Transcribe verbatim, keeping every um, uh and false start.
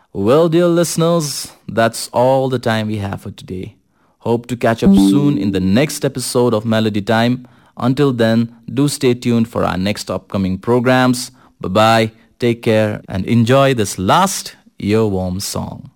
Well, dear listeners, that's all the time we have for today. Hope to catch up soon in the next episode of Melody Time. Until then, do stay tuned for our next upcoming programs. Bye bye, take care, and enjoy this last earworm song.